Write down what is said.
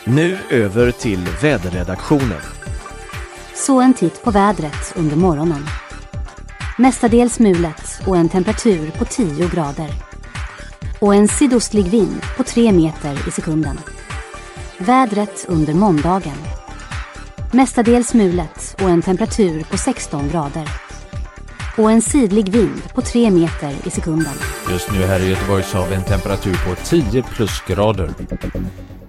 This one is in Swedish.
Nu över till väderredaktionen. Så en titt på vädret under morgonen. Mestadels mulet och en temperatur på 10 grader. Och en sydostlig vind på 3 meter i sekunden. Vädret under måndagen. Mestadels mulet och en temperatur på 16 grader. Och en sydlig vind på 3 meter i sekunden. Just nu här i Göteborg så har vi en temperatur på 10 plusgrader.